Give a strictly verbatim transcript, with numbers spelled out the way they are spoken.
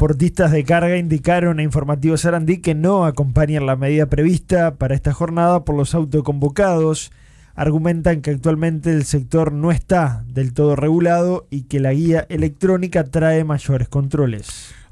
transportistas de carga indicaron a Informativo Sarandí que no acompañan la medida prevista para esta jornada por los autoconvocados. Argumentan que actualmente el sector no está del todo regulado y que la guía electrónica trae mayores controles.